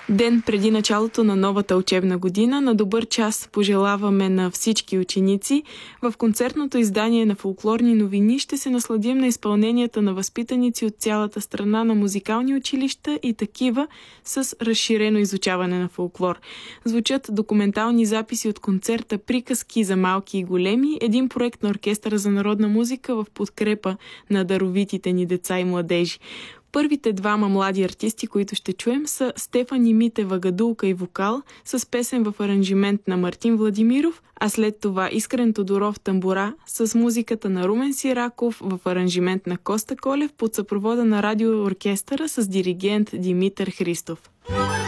Ден преди началото на новата учебна година, на добър час пожелаваме на всички ученици. В концертното издание на Фолклорни новини ще се насладим на изпълненията на възпитаници от цялата страна на музикални училища и такива с разширено изучаване на фолклор. Звучат документални записи от концерта "Приказки за малки и големи", един проект на Оркестъра за народна музика в подкрепа на даровитите ни деца и младежи. Първите двама млади артисти, които ще чуем, са Стефани Митева гадулка и вокал с песен в аранжимент на Мартин Владимиров, а след това Искрен Тодоров тамбура с музиката на Румен Сираков в аранжимент на Коста Колев под съпровода на радиооркестъра с диригент Димитър Христов.